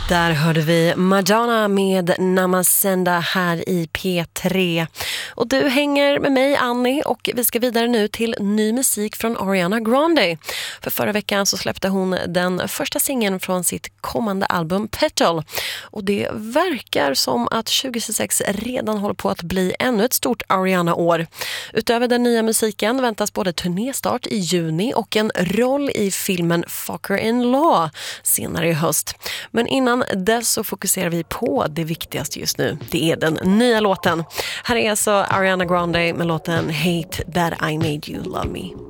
Där hörde vi Madonna med Namasenda här i P3. Och du hänger med mig, Annie, och vi ska vidare nu till ny musik från Ariana Grande. För förra veckan så släppte hon den första singeln från sitt kommande album Petal. Och det verkar som att 2026 redan håller på att bli ännu ett stort Ariana-år. Utöver den nya musiken väntas både turnéstart i juni och en roll i filmen Fucker-in-Law senare i höst. Men innan dess så fokuserar vi på det viktigaste just nu. Det är den nya låten. Här är alltså Ariana Grande med låten Hate That I Made You Love Me.